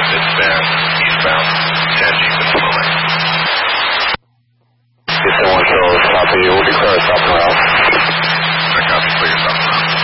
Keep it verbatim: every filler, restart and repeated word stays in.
mid-span, eastbound, ten East and slowing. Houston one show, copy, we'll declare a stop and route.